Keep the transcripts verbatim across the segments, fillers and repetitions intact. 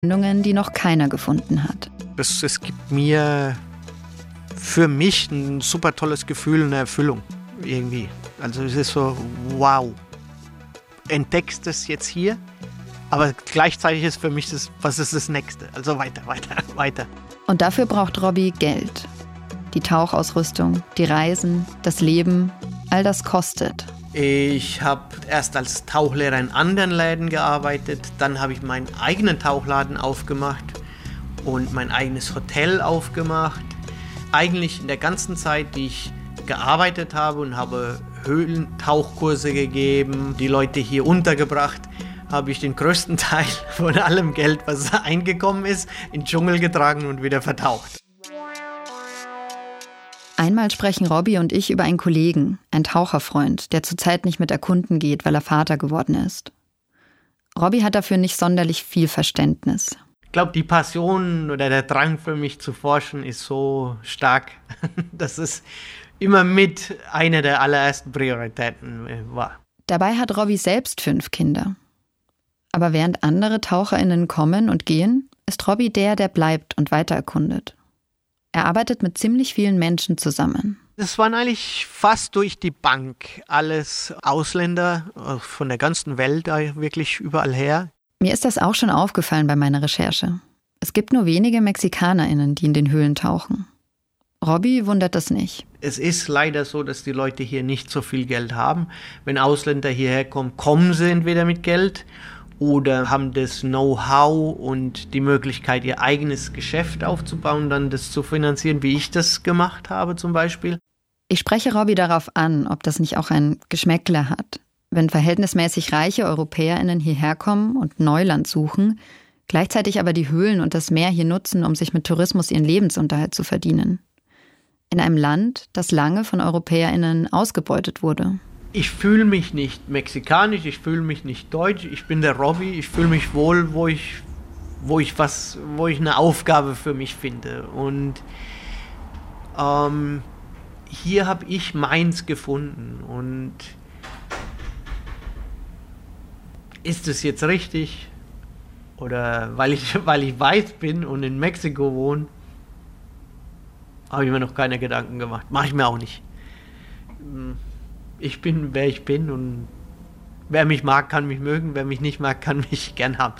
Endungen, die noch keiner gefunden hat. Es, es gibt mir für mich ein super tolles Gefühl, eine Erfüllung irgendwie. Also es ist so, wow, entdeckst es jetzt hier, aber gleichzeitig ist für mich das, was ist das Nächste? Also weiter, weiter, weiter. Und dafür braucht Robbie Geld. Die Tauchausrüstung, die Reisen, das Leben, all das kostet. Ich habe erst als Tauchlehrer in anderen Läden gearbeitet, dann habe ich meinen eigenen Tauchladen aufgemacht und mein eigenes Hotel aufgemacht. Eigentlich in der ganzen Zeit, die ich gearbeitet habe und habe Höhlentauchkurse gegeben, die Leute hier untergebracht, habe ich den größten Teil von allem Geld, was eingekommen ist, in den Dschungel getragen und wieder vertaucht. Einmal sprechen Robbie und ich über einen Kollegen, einen Taucherfreund, der zurzeit nicht mit erkunden geht, weil er Vater geworden ist. Robbie hat dafür nicht sonderlich viel Verständnis. Ich glaube, die Passion oder der Drang für mich zu forschen ist so stark, dass es immer mit einer der allerersten Prioritäten war. Dabei hat Robbie selbst fünf Kinder. Aber während andere TaucherInnen kommen und gehen, ist Robbie der, der bleibt und weiter erkundet. Er arbeitet mit ziemlich vielen Menschen zusammen. Es waren eigentlich fast durch die Bank alles Ausländer von der ganzen Welt, wirklich überall her. Mir ist das auch schon aufgefallen bei meiner Recherche. Es gibt nur wenige MexikanerInnen, die in den Höhlen tauchen. Robbie wundert das nicht. Es ist leider so, dass die Leute hier nicht so viel Geld haben. Wenn Ausländer hierher kommen, kommen sie entweder mit Geld oder haben das Know-how und die Möglichkeit, ihr eigenes Geschäft aufzubauen, dann das zu finanzieren, wie ich das gemacht habe zum Beispiel. Ich spreche Robbie darauf an, ob das nicht auch ein Geschmäckle hat. Wenn verhältnismäßig reiche EuropäerInnen hierher kommen und Neuland suchen, gleichzeitig aber die Höhlen und das Meer hier nutzen, um sich mit Tourismus ihren Lebensunterhalt zu verdienen. In einem Land, das lange von EuropäerInnen ausgebeutet wurde. Ich fühle mich nicht mexikanisch, ich fühle mich nicht deutsch, ich bin der Robbie, ich fühle mich wohl, wo ich, wo ich was, wo ich eine Aufgabe für mich finde. Und ähm, hier habe ich meins gefunden. Und ist es jetzt richtig? Oder weil ich, weil ich weiß bin und in Mexiko wohne, habe ich mir noch keine Gedanken gemacht. Mache ich mir auch nicht. Ich bin, wer ich bin, und wer mich mag, kann mich mögen, wer mich nicht mag, kann mich gern haben.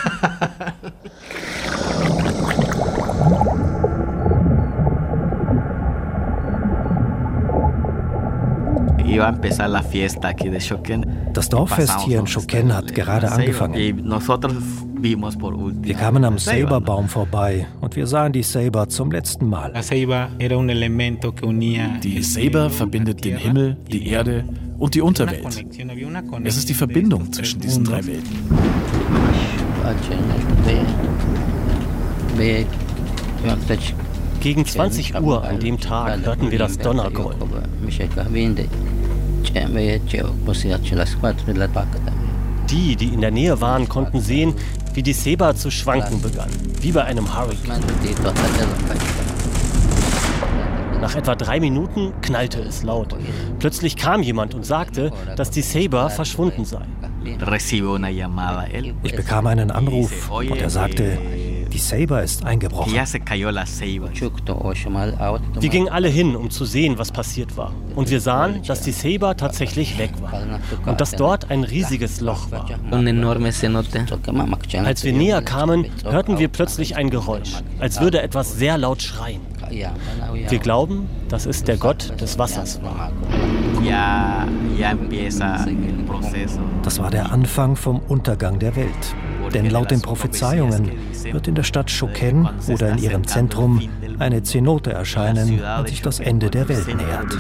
Das Dorffest hier in Choquén hat gerade angefangen. Wir kamen am Ceiba-Baum vorbei und wir sahen die Ceiba zum letzten Mal. Die Ceiba verbindet den Himmel, die Erde und die Unterwelt. Es ist die Verbindung zwischen diesen drei Welten. Gegen zwanzig Uhr an dem Tag hörten wir das Donnergrollen. Die, die in der Nähe waren, konnten sehen, wie die Ceiba zu schwanken begann, wie bei einem Hurrikan. Nach etwa drei Minuten knallte es laut. Plötzlich kam jemand und sagte, dass die Ceiba verschwunden sei. Ich bekam einen Anruf und er sagte, die Ceiba ist eingebrochen. Wir gingen alle hin, um zu sehen, was passiert war. Und wir sahen, dass die Ceiba tatsächlich weg war. Und dass dort ein riesiges Loch war. Als wir näher kamen, hörten wir plötzlich ein Geräusch, als würde etwas sehr laut schreien. Wir glauben, dass es der Gott des Wassers war. Das war der Anfang vom Untergang der Welt. Denn laut den Prophezeiungen wird in der Stadt Choquén oder in ihrem Zentrum eine Cenote erscheinen und sich das Ende der Welt nähert.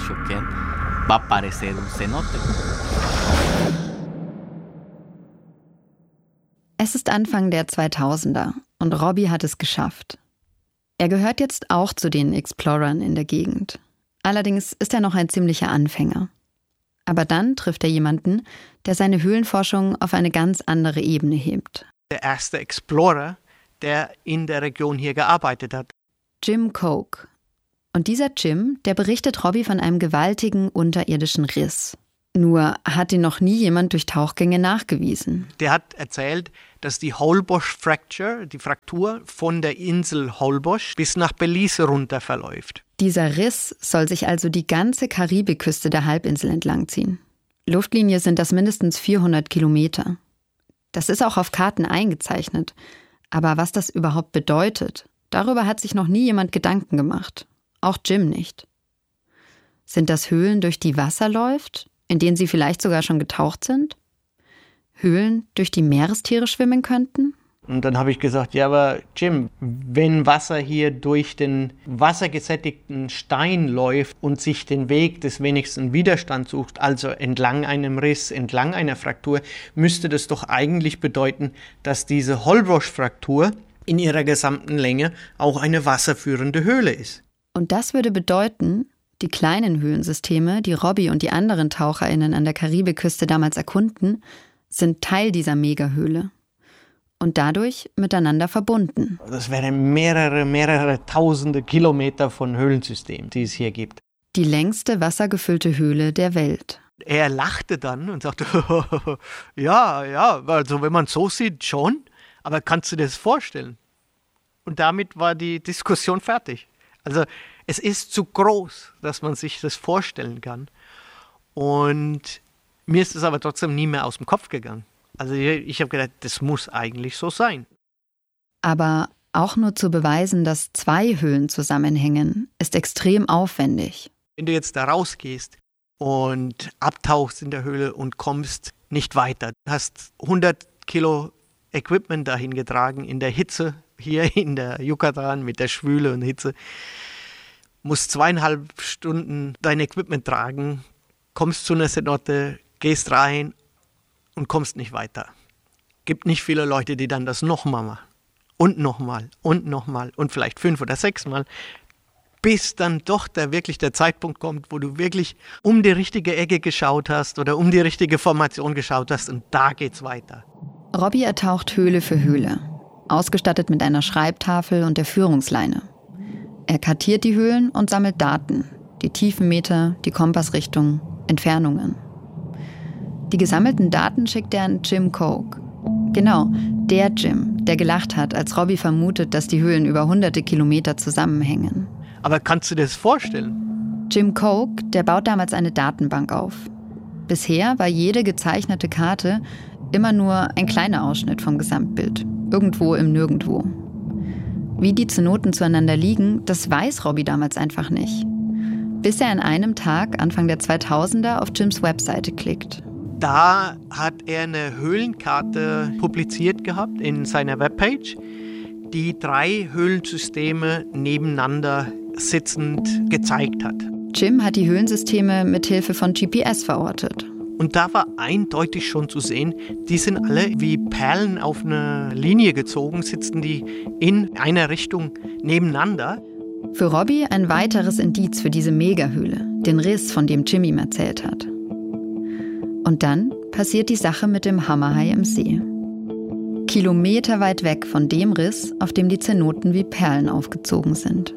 Es ist Anfang der zweitausender und Robbie hat es geschafft. Er gehört jetzt auch zu den Explorern in der Gegend. Allerdings ist er noch ein ziemlicher Anfänger. Aber dann trifft er jemanden, der seine Höhlenforschung auf eine ganz andere Ebene hebt. Der erste Explorer, der in der Region hier gearbeitet hat. Jim Koch. Und dieser Jim, der berichtet Robbie von einem gewaltigen unterirdischen Riss. Nur hat ihn noch nie jemand durch Tauchgänge nachgewiesen. Der hat erzählt, dass die Holbox Fracture, die Fraktur von der Insel Holbox bis nach Belize runter verläuft. Dieser Riss soll sich also die ganze Karibikküste der Halbinsel entlangziehen. Luftlinie sind das mindestens vierhundert Kilometer. Das ist auch auf Karten eingezeichnet. Aber was das überhaupt bedeutet, darüber hat sich noch nie jemand Gedanken gemacht. Auch Jim nicht. Sind das Höhlen, durch die Wasser läuft, in denen sie vielleicht sogar schon getaucht sind? Höhlen, durch die Meerestiere schwimmen könnten? Und dann habe ich gesagt, ja, aber Jim, wenn Wasser hier durch den wassergesättigten Stein läuft und sich den Weg des wenigsten Widerstands sucht, also entlang einem Riss, entlang einer Fraktur, müsste das doch eigentlich bedeuten, dass diese Holbox-Fraktur in ihrer gesamten Länge auch eine wasserführende Höhle ist. Und das würde bedeuten, die kleinen Höhlensysteme, die Robbie und die anderen TaucherInnen an der Karibikküste damals erkunden, sind Teil dieser Megahöhle. Und dadurch miteinander verbunden. Das wären mehrere, mehrere tausende Kilometer von Höhlensystemen, die es hier gibt. Die längste wassergefüllte Höhle der Welt. Er lachte dann und sagte, ja, ja, also wenn man es so sieht, schon, aber kannst du dir das vorstellen? Und damit war die Diskussion fertig. Also es ist zu groß, dass man sich das vorstellen kann. Und mir ist es aber trotzdem nie mehr aus dem Kopf gegangen. Also ich, ich habe gedacht, das muss eigentlich so sein. Aber auch nur zu beweisen, dass zwei Höhlen zusammenhängen, ist extrem aufwendig. Wenn du jetzt da rausgehst und abtauchst in der Höhle und kommst nicht weiter, hast hundert Kilo Equipment dahin getragen in der Hitze, hier in der Yucatan mit der Schwüle und Hitze, musst zweieinhalb Stunden dein Equipment tragen, kommst zu einer Cenote, gehst rein und kommst nicht weiter. Gibt nicht viele Leute, die dann das nochmal machen. Und nochmal und nochmal und vielleicht fünf oder sechs Mal, bis dann doch der, wirklich der Zeitpunkt kommt, wo du wirklich um die richtige Ecke geschaut hast oder um die richtige Formation geschaut hast und da geht's weiter. Robbie ertaucht Höhle für Höhle, ausgestattet mit einer Schreibtafel und der Führungsleine. Er kartiert die Höhlen und sammelt Daten, die Tiefenmeter, die Kompassrichtung, Entfernungen. Die gesammelten Daten schickt er an Jim Coke. Genau, der Jim, der gelacht hat, als Robbie vermutet, dass die Höhlen über hunderte Kilometer zusammenhängen. Aber kannst du dir das vorstellen? Jim Coke, der baut damals eine Datenbank auf. Bisher war jede gezeichnete Karte immer nur ein kleiner Ausschnitt vom Gesamtbild, irgendwo im Nirgendwo. Wie die Zenoten zueinander liegen, das weiß Robbie damals einfach nicht. Bis er an einem Tag, Anfang der zweitausender, auf Jims Webseite klickt. Da hat er eine Höhlenkarte publiziert gehabt in seiner Webpage, die drei Höhlensysteme nebeneinander sitzend gezeigt hat. Jim hat die Höhlensysteme mit Hilfe von G P S verortet. Und da war eindeutig schon zu sehen, die sind alle wie Perlen auf eine Linie gezogen, sitzen die in einer Richtung nebeneinander. Für Robbie ein weiteres Indiz für diese Megahöhle, den Riss, von dem Jim ihm erzählt hat. Und dann passiert die Sache mit dem Hammerhai im See. Kilometer weit weg von dem Riss, auf dem die Zenoten wie Perlen aufgezogen sind.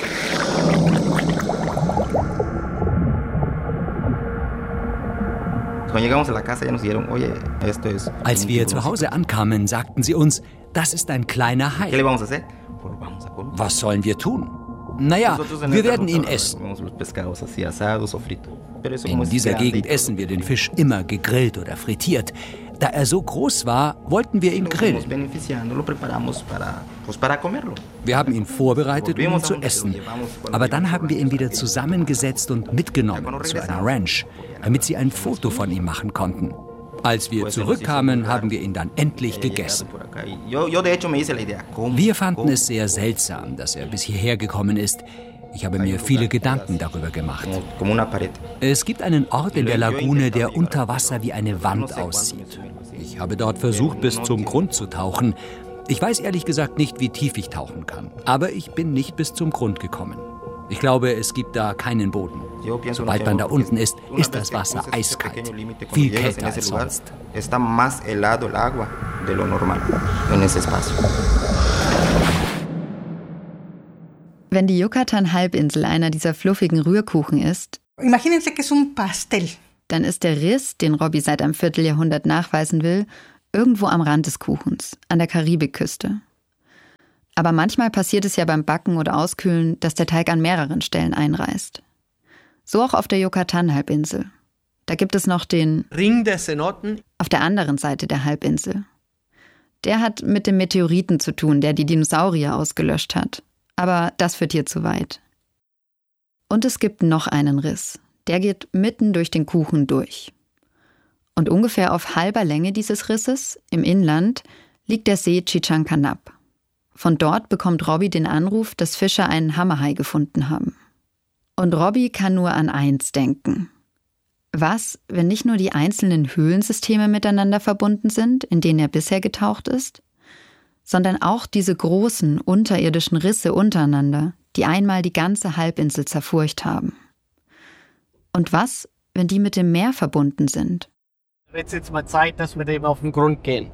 Als wir zu Hause ankamen, sagten sie uns, das ist ein kleiner Hai. Was sollen wir tun? Naja, wir werden ihn essen. In dieser Gegend essen wir den Fisch immer gegrillt oder frittiert. Da er so groß war, wollten wir ihn grillen. Wir haben ihn vorbereitet, um ihn zu essen. Aber dann haben wir ihn wieder zusammengesetzt und mitgenommen zu einer Ranch, damit sie ein Foto von ihm machen konnten. Als wir zurückkamen, haben wir ihn dann endlich gegessen. Wir fanden es sehr seltsam, dass er bis hierher gekommen ist. Ich habe mir viele Gedanken darüber gemacht. Es gibt einen Ort in der Lagune, der unter Wasser wie eine Wand aussieht. Ich habe dort versucht, bis zum Grund zu tauchen. Ich weiß ehrlich gesagt nicht, wie tief ich tauchen kann. Aber ich bin nicht bis zum Grund gekommen. Ich glaube, es gibt da keinen Boden. Sobald man da unten ist, ist das Wasser eiskalt. Viel kälter als sonst. Wenn die Yucatan-Halbinsel einer dieser fluffigen Rührkuchen ist, dann ist der Riss, den Robbie seit einem Vierteljahrhundert nachweisen will, Irgendwo am Rand des Kuchens, an der Karibikküste. Aber manchmal passiert es ja beim Backen oder Auskühlen, dass der Teig an mehreren Stellen einreißt. So auch auf der Yucatan-Halbinsel. Da gibt es noch den Ring der Zenoten auf der anderen Seite der Halbinsel. Der hat mit dem Meteoriten zu tun, der die Dinosaurier ausgelöscht hat. Aber das führt hier zu weit. Und es gibt noch einen Riss. Der geht mitten durch den Kuchen durch. Und ungefähr auf halber Länge dieses Risses, im Inland, liegt der See Chichancanab. Von dort bekommt Robbie den Anruf, dass Fischer einen Hammerhai gefunden haben. Und Robbie kann nur an eins denken. Was, wenn nicht nur die einzelnen Höhlensysteme miteinander verbunden sind, in denen er bisher getaucht ist, sondern auch diese großen unterirdischen Risse untereinander, die einmal die ganze Halbinsel zerfurcht haben. Und was, wenn die mit dem Meer verbunden sind? Jetzt ist jetzt mal Zeit, dass wir dem auf den Grund gehen.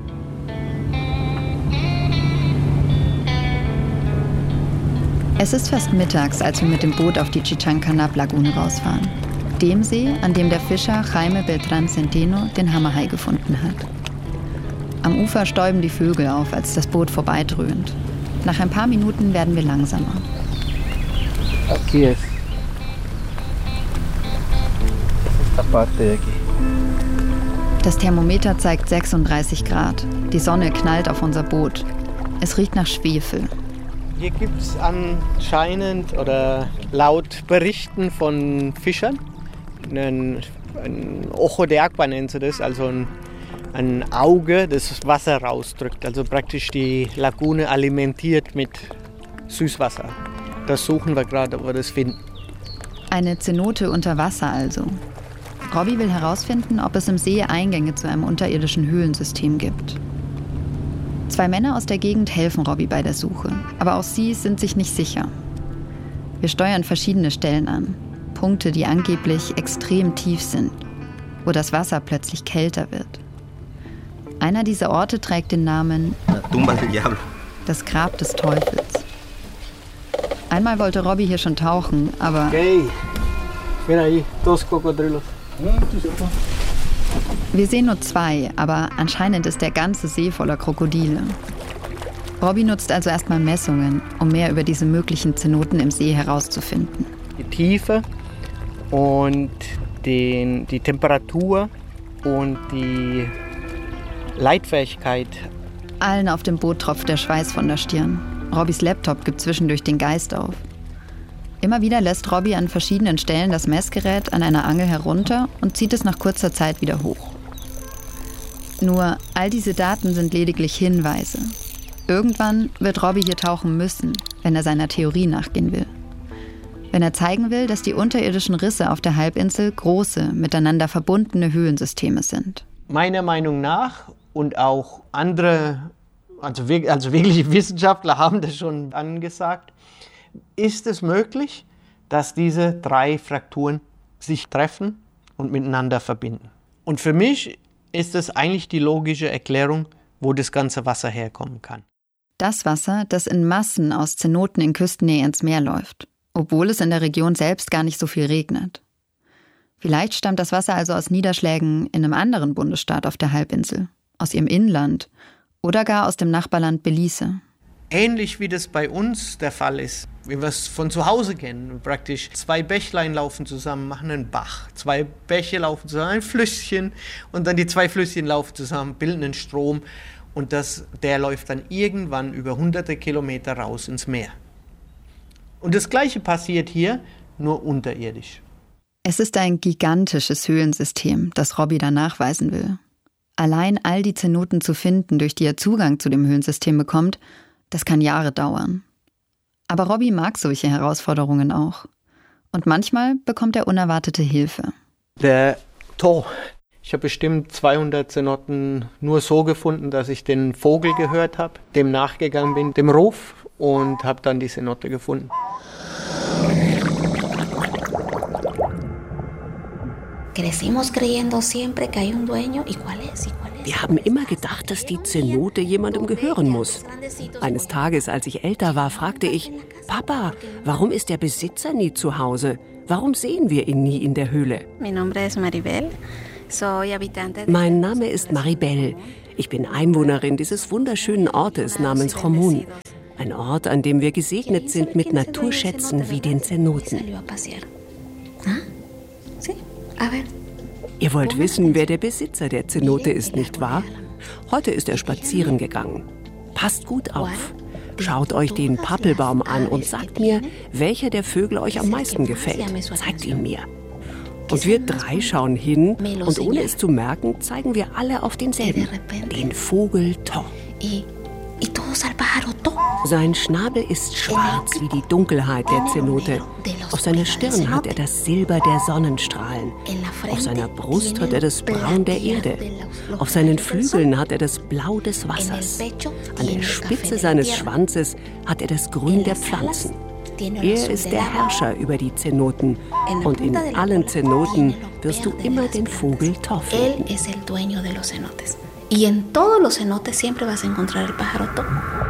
Es ist fast mittags, als wir mit dem Boot auf die Chichancanab-Lagune rausfahren. Dem See, an dem der Fischer Jaime Beltrán Centeno den Hammerhai gefunden hat. Am Ufer stäuben die Vögel auf, als das Boot vorbeidröhnt. Nach ein paar Minuten werden wir langsamer. Aquí es. Esta parte de aquí. Das Thermometer zeigt sechsunddreißig Grad. Die Sonne knallt auf unser Boot. Es riecht nach Schwefel. Hier gibt es anscheinend oder laut Berichten von Fischern ein, ein Ojo de Agua nennt sie das, also ein, ein Auge, das Wasser rausdrückt. Also praktisch die Lagune alimentiert mit Süßwasser. Das suchen wir gerade, ob wir das finden. Eine Zenote unter Wasser also. Robbie will herausfinden, ob es im See Eingänge zu einem unterirdischen Höhlensystem gibt. Zwei Männer aus der Gegend helfen Robbie bei der Suche, aber auch sie sind sich nicht sicher. Wir steuern verschiedene Stellen an, Punkte, die angeblich extrem tief sind, wo das Wasser plötzlich kälter wird. Einer dieser Orte trägt den Namen das Grab des Teufels. Einmal wollte Robbie hier schon tauchen, aber... Okay. Mira ahí, dos cocodrilos. Wir sehen nur zwei, aber anscheinend ist der ganze See voller Krokodile. Robbie nutzt also erstmal Messungen, um mehr über diese möglichen Zenoten im See herauszufinden. Die Tiefe und den, die Temperatur und die Leitfähigkeit. Allen auf dem Boot tropft der Schweiß von der Stirn. Robbies Laptop gibt zwischendurch den Geist auf. Immer wieder lässt Robbie an verschiedenen Stellen das Messgerät an einer Angel herunter und zieht es nach kurzer Zeit wieder hoch. Nur all diese Daten sind lediglich Hinweise. Irgendwann wird Robbie hier tauchen müssen, wenn er seiner Theorie nachgehen will. Wenn er zeigen will, dass die unterirdischen Risse auf der Halbinsel große, miteinander verbundene Höhlensysteme sind. Meiner Meinung nach und auch andere, also, also wirkliche Wissenschaftler haben das schon angesagt, ist es möglich, dass diese drei Frakturen sich treffen und miteinander verbinden. Und für mich ist es eigentlich die logische Erklärung, wo das ganze Wasser herkommen kann. Das Wasser, das in Massen aus Zenoten in Küstennähe ins Meer läuft, obwohl es in der Region selbst gar nicht so viel regnet. Vielleicht stammt das Wasser also aus Niederschlägen in einem anderen Bundesstaat auf der Halbinsel, aus ihrem Inland oder gar aus dem Nachbarland Belize. Ähnlich wie das bei uns der Fall ist, wie wir es von zu Hause kennen. Praktisch zwei Bächlein laufen zusammen, machen einen Bach. Zwei Bäche laufen zusammen, ein Flüsschen. Und dann die zwei Flüsschen laufen zusammen, bilden einen Strom. Und das, der läuft dann irgendwann über hunderte Kilometer raus ins Meer. Und das Gleiche passiert hier, nur unterirdisch. Es ist ein gigantisches Höhlensystem, das Robbie da nachweisen will. Allein all die Zenoten zu finden, durch die er Zugang zu dem Höhlensystem bekommt, das kann Jahre dauern. Aber Robbie mag solche Herausforderungen auch. Und manchmal bekommt er unerwartete Hilfe. Der To. Ich habe bestimmt zweihundert Zenoten nur so gefunden, dass ich den Vogel gehört habe, dem nachgegangen bin, dem Ruf, und habe dann die Zenote gefunden. Wir haben immer gedacht, dass die Zenote jemandem gehören muss. Eines Tages, als ich älter war, fragte ich, Papa, warum ist der Besitzer nie zu Hause? Warum sehen wir ihn nie in der Höhle? Mein Name ist Maribel. Ich bin Einwohnerin dieses wunderschönen Ortes namens Jomun. Ein Ort, an dem wir gesegnet sind mit Naturschätzen wie den Zenoten. Ihr wollt wissen, wer der Besitzer der Zenote ist, nicht wahr? Heute ist er spazieren gegangen. Passt gut auf. Schaut euch den Pappelbaum an und sagt mir, welcher der Vögel euch am meisten gefällt. Zeigt ihn mir. Und wir drei schauen hin und ohne es zu merken, zeigen wir alle auf denselben, den Vogel To. Sein Schnabel ist schwarz wie die Dunkelheit der Zenote. Auf seiner Stirn hat er das Silber der Sonnenstrahlen. Auf seiner Brust hat er das Braun der Erde. Auf seinen Flügeln hat er das Blau des Wassers. An der Spitze seines Schwanzes hat er das Grün der Pflanzen. Er ist der Herrscher über die Zenoten. Und in allen Zenoten wirst du immer den Vogel To finden. Y en todos los cenotes siempre vas a encontrar el pájaro To.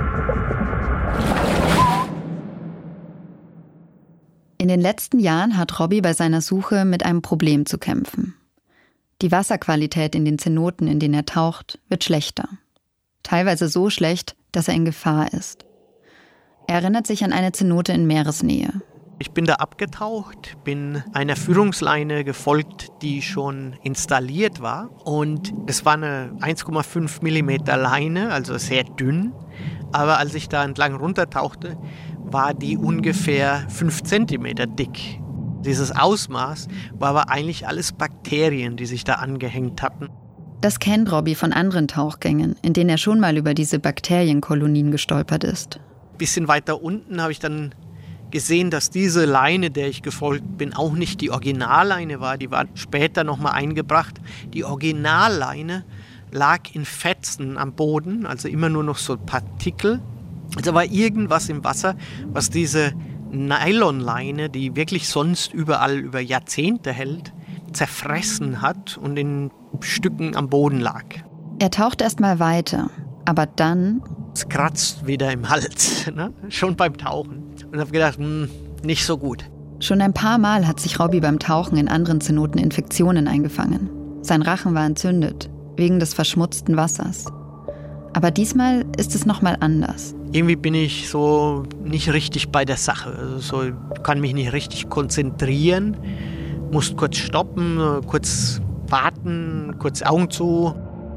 In den letzten Jahren hat Robbie bei seiner Suche mit einem Problem zu kämpfen. Die Wasserqualität in den Zenoten, in denen er taucht, wird schlechter. Teilweise so schlecht, dass er in Gefahr ist. Er erinnert sich an eine Zenote in Meeresnähe. Ich bin da abgetaucht, bin einer Führungsleine gefolgt, die schon installiert war. Und es war eine eins Komma fünf Millimeter Leine, also sehr dünn. Aber als ich da entlang runtertauchte, war die ungefähr fünf Zentimeter dick. Dieses Ausmaß war aber eigentlich alles Bakterien, die sich da angehängt hatten. Das kennt Robbie von anderen Tauchgängen, in denen er schon mal über diese Bakterienkolonien gestolpert ist. Ein bisschen weiter unten habe ich dann gesehen, dass diese Leine, der ich gefolgt bin, auch nicht die Originalleine war. Die war später nochmal eingebracht. Die Originalleine lag in Fetzen am Boden, also immer nur noch so Partikel. Also war irgendwas im Wasser, was diese Nylonleine, die wirklich sonst überall über Jahrzehnte hält, zerfressen hat und in Stücken am Boden lag. Er taucht erst mal weiter, aber dann... Es kratzt wieder im Hals, ne? Schon beim Tauchen. Und habe gedacht, mh, nicht so gut. Schon ein paar Mal hat sich Robbie beim Tauchen in anderen Zenoten Infektionen eingefangen. Sein Rachen war entzündet, wegen des verschmutzten Wassers. Aber diesmal ist es nochmal anders. Irgendwie bin ich so nicht richtig bei der Sache. Also so, kann mich nicht richtig konzentrieren. Muss kurz stoppen, kurz warten, kurz Augen zu.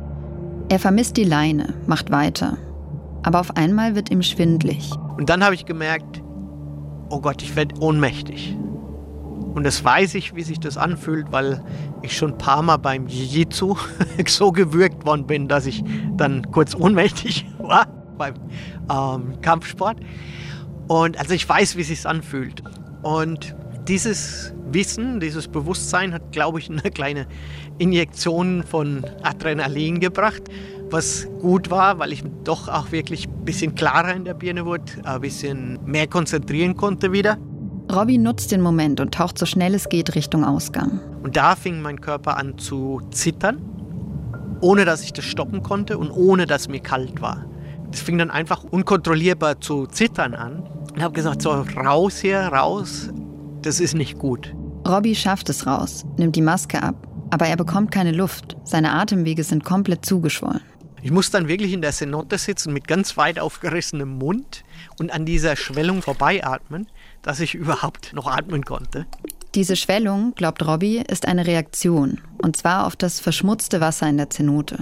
Er vermisst die Leine, macht weiter. Aber auf einmal wird ihm schwindelig. Und dann habe ich gemerkt, oh Gott, ich werde ohnmächtig. Und das weiß ich, wie sich das anfühlt, weil ich schon ein paar Mal beim Jiu-Jitsu so gewürgt worden bin, dass ich dann kurz ohnmächtig war beim ähm, Kampfsport. Und also ich weiß, wie es sich anfühlt. Und dieses Wissen, dieses Bewusstsein hat, glaube ich, eine kleine Injektion von Adrenalin gebracht, was gut war, weil ich doch auch wirklich ein bisschen klarer in der Birne wurde, ein bisschen mehr konzentrieren konnte wieder. Robbie nutzt den Moment und taucht so schnell es geht Richtung Ausgang. Und da fing mein Körper an zu zittern, ohne dass ich das stoppen konnte und ohne dass mir kalt war. Es fing dann einfach unkontrollierbar zu zittern an. Und habe gesagt, so raus hier, raus, das ist nicht gut. Robbie schafft es raus, nimmt die Maske ab, aber er bekommt keine Luft. Seine Atemwege sind komplett zugeschwollen. Ich muss dann wirklich in der Cenote sitzen mit ganz weit aufgerissenem Mund und an dieser Schwellung vorbeiatmen, dass ich überhaupt noch atmen konnte. Diese Schwellung, glaubt Robbie, ist eine Reaktion, und zwar auf das verschmutzte Wasser in der Cenote.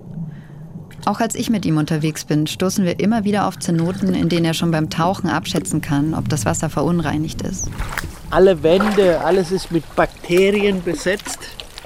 Auch als ich mit ihm unterwegs bin, stoßen wir immer wieder auf Zenoten, in denen er schon beim Tauchen abschätzen kann, ob das Wasser verunreinigt ist. Alle Wände, alles ist mit Bakterien besetzt.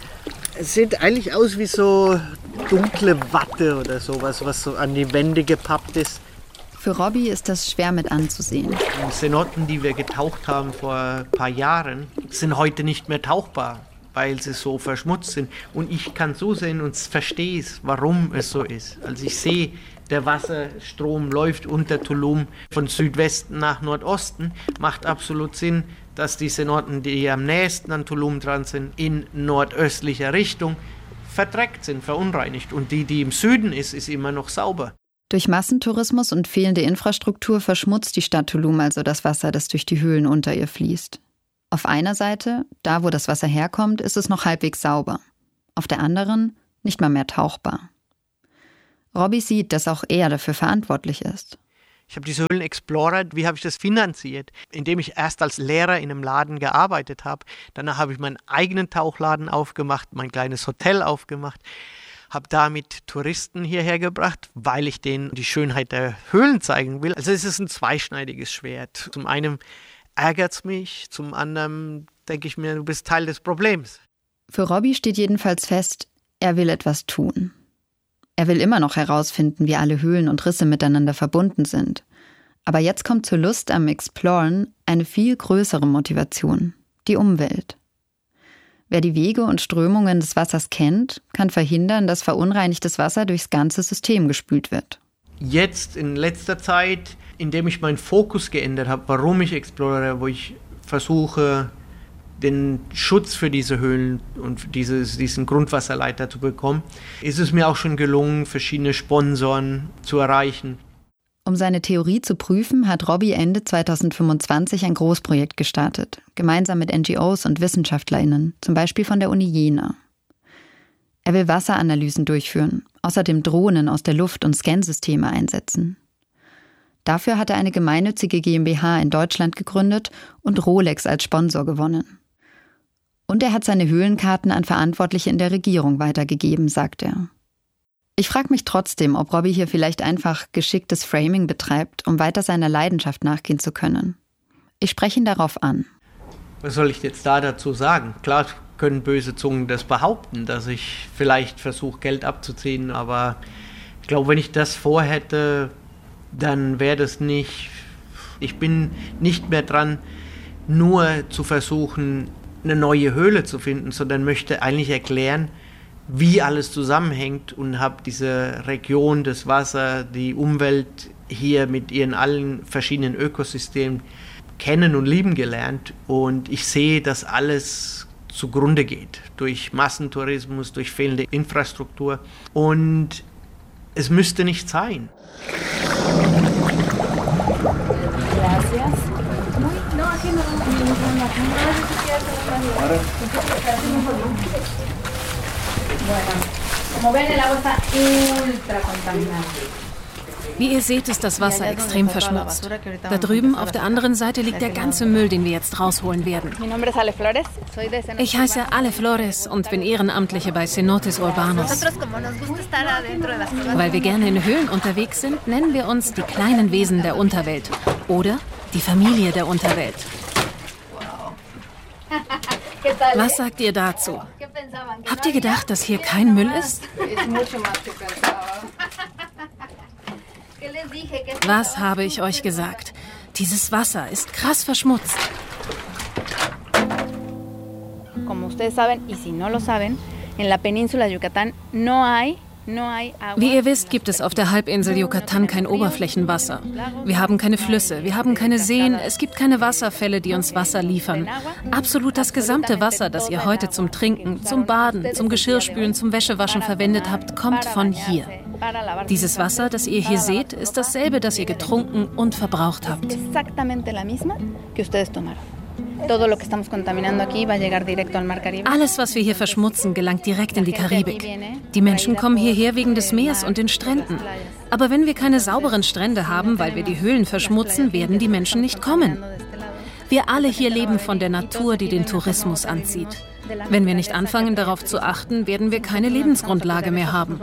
Es sieht eigentlich aus wie so dunkle Watte oder sowas, was so an die Wände gepappt ist. Für Robbie ist das schwer mit anzusehen. Die Cenoten, die wir getaucht haben vor ein paar Jahren, sind heute nicht mehr tauchbar, weil sie so verschmutzt sind. Und ich kann so sehen und verstehe es, warum es so ist. Also ich sehe, der Wasserstrom läuft unter Tulum von Südwesten nach Nordosten. Macht absolut Sinn, dass die Cenoten, die am nächsten an Tulum dran sind, in nordöstlicher Richtung verdreckt sind, verunreinigt. Und die, die im Süden ist, ist immer noch sauber. Durch Massentourismus und fehlende Infrastruktur verschmutzt die Stadt Tulum also das Wasser, das durch die Höhlen unter ihr fließt. Auf einer Seite, da wo das Wasser herkommt, ist es noch halbwegs sauber. Auf der anderen nicht mal mehr tauchbar. Robbie sieht, dass auch er dafür verantwortlich ist. Ich habe diese Höhlen explored. Wie habe ich das finanziert? Indem ich erst als Lehrer in einem Laden gearbeitet habe. Danach habe ich meinen eigenen Tauchladen aufgemacht, mein kleines Hotel aufgemacht. Habe damit Touristen hierher gebracht, weil ich denen die Schönheit der Höhlen zeigen will. Also es ist ein zweischneidiges Schwert. Zum einen ärgert es mich, zum anderen denke ich mir, du bist Teil des Problems. Für Robbie steht jedenfalls fest, er will etwas tun. Er will immer noch herausfinden, wie alle Höhlen und Risse miteinander verbunden sind. Aber jetzt kommt zur Lust am Exploren eine viel größere Motivation, die Umwelt. Wer die Wege und Strömungen des Wassers kennt, kann verhindern, dass verunreinigtes Wasser durchs ganze System gespült wird. Jetzt in letzter Zeit, indem ich meinen Fokus geändert habe, warum ich exploriere, wo ich versuche, den Schutz für diese Höhlen und dieses, diesen Grundwasserleiter zu bekommen, ist es mir auch schon gelungen, verschiedene Sponsoren zu erreichen. Um seine Theorie zu prüfen, hat Robbie Ende zweitausendfünfundzwanzig ein Großprojekt gestartet, gemeinsam mit N G Os und WissenschaftlerInnen, zum Beispiel von der Uni Jena. Er will Wasseranalysen durchführen, außerdem Drohnen aus der Luft und Scansysteme einsetzen. Dafür hat er eine gemeinnützige GmbH in Deutschland gegründet und Rolex als Sponsor gewonnen. Und er hat seine Höhlenkarten an Verantwortliche in der Regierung weitergegeben, sagt er. Ich frage mich trotzdem, ob Robbie hier vielleicht einfach geschicktes Framing betreibt, um weiter seiner Leidenschaft nachgehen zu können. Ich spreche ihn darauf an. Was soll ich jetzt da dazu sagen? Klar können böse Zungen das behaupten, dass ich vielleicht versuche, Geld abzuziehen, aber ich glaube, wenn ich das vorhätte, dann wäre das nicht... Ich bin nicht mehr dran, nur zu versuchen, eine neue Höhle zu finden, sondern möchte eigentlich erklären, wie alles zusammenhängt und habe diese Region, das Wasser, die Umwelt hier mit ihren allen verschiedenen Ökosystemen kennen und lieben gelernt. Und ich sehe, dass alles zugrunde geht durch Massentourismus, durch fehlende Infrastruktur. Und es müsste nicht sein. Wie ihr seht, ist das Wasser extrem verschmutzt. Da drüben auf der anderen Seite liegt der ganze Müll, den wir jetzt rausholen werden. Ich heiße Ale Flores und bin Ehrenamtliche bei Cenotes Urbanos. Weil wir gerne in Höhlen unterwegs sind, nennen wir uns die kleinen Wesen der Unterwelt oder die Familie der Unterwelt. Was sagt ihr dazu? Habt ihr gedacht, dass hier kein Müll ist? Was habe ich euch gesagt? Dieses Wasser ist krass verschmutzt. Como ustedes saben, y si no lo saben, en la península de Yucatán no hay Wie ihr wisst, gibt es auf der Halbinsel Yucatán kein Oberflächenwasser. Wir haben keine Flüsse, wir haben keine Seen, es gibt keine Wasserfälle, die uns Wasser liefern. Absolut das gesamte Wasser, das ihr heute zum Trinken, zum Baden, zum Geschirrspülen, zum Wäschewaschen verwendet habt, kommt von hier. Dieses Wasser, das ihr hier seht, ist dasselbe, das ihr getrunken und verbraucht habt. Alles, was wir hier verschmutzen, gelangt direkt in die Karibik. Die Menschen kommen hierher wegen des Meers und den Stränden. Aber wenn wir keine sauberen Strände haben, weil wir die Höhlen verschmutzen, werden die Menschen nicht kommen. Wir alle hier leben von der Natur, die den Tourismus anzieht. Wenn wir nicht anfangen, darauf zu achten, werden wir keine Lebensgrundlage mehr haben.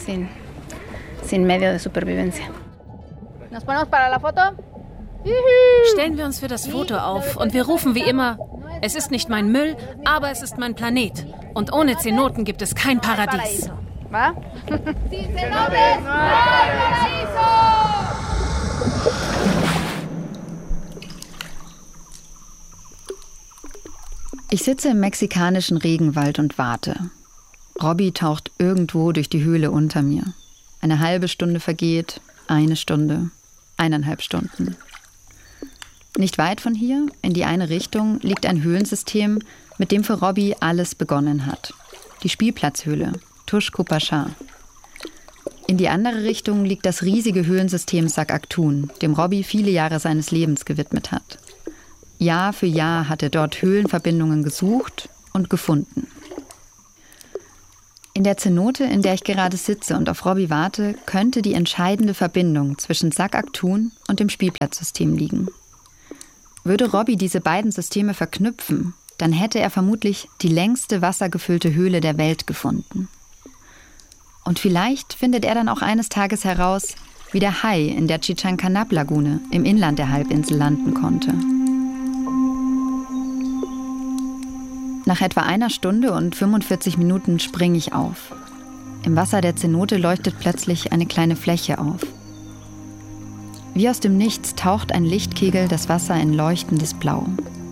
Stellen wir uns für das Foto auf und wir rufen wie immer, es ist nicht mein Müll, aber es ist mein Planet. Und ohne Zenoten gibt es kein Paradies. Ich sitze im mexikanischen Regenwald und warte. Robbie taucht irgendwo durch die Höhle unter mir. Eine halbe Stunde vergeht, eine Stunde, eineinhalb Stunden. Nicht weit von hier, in die eine Richtung, liegt ein Höhlensystem, mit dem für Robbie alles begonnen hat. Die Spielplatzhöhle, Tuxpan. In die andere Richtung liegt das riesige Höhlensystem Sac-Actun, dem Robbie viele Jahre seines Lebens gewidmet hat. Jahr für Jahr hat er dort Höhlenverbindungen gesucht und gefunden. In der Zenote, in der ich gerade sitze und auf Robbie warte, könnte die entscheidende Verbindung zwischen Sakaktul und dem Spielplatzsystem liegen. Würde Robbie diese beiden Systeme verknüpfen, dann hätte er vermutlich die längste wassergefüllte Höhle der Welt gefunden. Und vielleicht findet er dann auch eines Tages heraus, wie der Hai in der Chichancánap-Lagune im Inland der Halbinsel landen konnte. Nach etwa einer Stunde und fünfundvierzig Minuten springe ich auf. Im Wasser der Zenote leuchtet plötzlich eine kleine Fläche auf. Wie aus dem Nichts taucht ein Lichtkegel das Wasser in leuchtendes Blau.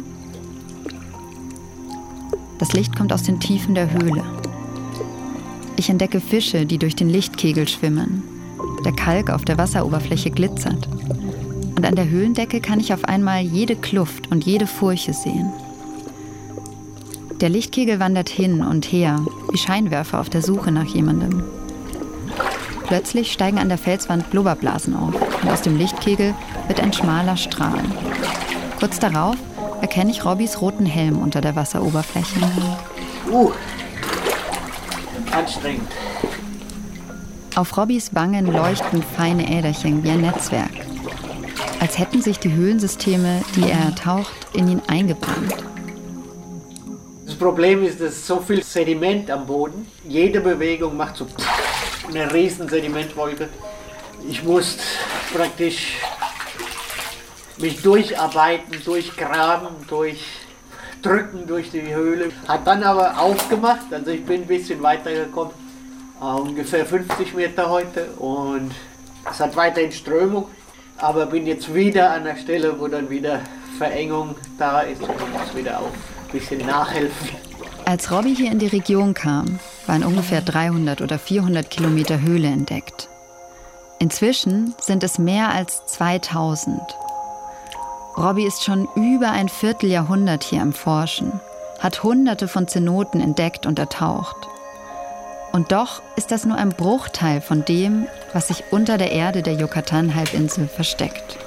Das Licht kommt aus den Tiefen der Höhle. Ich entdecke Fische, die durch den Lichtkegel schwimmen. Der Kalk auf der Wasseroberfläche glitzert. Und an der Höhlendecke kann ich auf einmal jede Kluft und jede Furche sehen. Der Lichtkegel wandert hin und her, wie Scheinwerfer auf der Suche nach jemandem. Plötzlich steigen an der Felswand Blubberblasen auf und aus dem Lichtkegel wird ein schmaler Strahl. Kurz darauf erkenne ich Robbies roten Helm unter der Wasseroberfläche. Uh, anstrengend. Auf Robbies Wangen leuchten feine Äderchen wie ein Netzwerk. Als hätten sich die Höhlensysteme, die er ertaucht, in ihn eingebrannt. Das Problem ist, dass so viel Sediment am Boden. Jede Bewegung macht so eine riesen Sedimentwolke. Ich muss praktisch mich durcharbeiten, durchgraben, durchdrücken durch die Höhle. Hat dann aber aufgemacht, also ich bin ein bisschen weitergekommen, uh, ungefähr fünfzig Meter heute, und es hat weiterhin Strömung, aber bin jetzt wieder an der Stelle, wo dann wieder Verengung da ist und ich muss wieder auf ein bisschen nachhelfen. Als Robbie hier in die Region kam, waren ungefähr dreihundert oder vierhundert Kilometer Höhle entdeckt. Inzwischen sind es mehr als zweitausend. Robbie ist schon über ein Vierteljahrhundert hier am Forschen, hat hunderte von Zenoten entdeckt und ertaucht. Und doch ist das nur ein Bruchteil von dem, was sich unter der Erde der Yucatán-Halbinsel versteckt.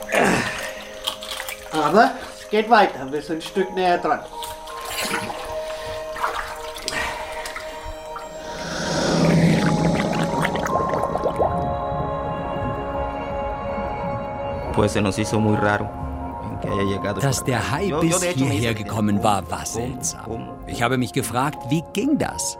Aber es geht weiter, wir sind ein Stück näher dran. Dass der Hai bis hierher gekommen war, war seltsam. Ich habe mich gefragt, wie ging das?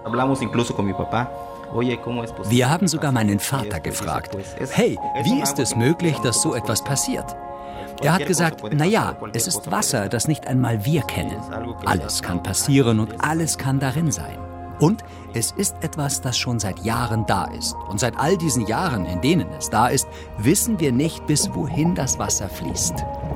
Wir haben sogar meinen Vater gefragt, hey, wie ist es möglich, dass so etwas passiert? Er hat gesagt, naja, es ist Wasser, das nicht einmal wir kennen. Alles kann passieren und alles kann darin sein. Und es ist etwas, das schon seit Jahren da ist. Und seit all diesen Jahren, in denen es da ist, wissen wir nicht, bis wohin das Wasser fließt.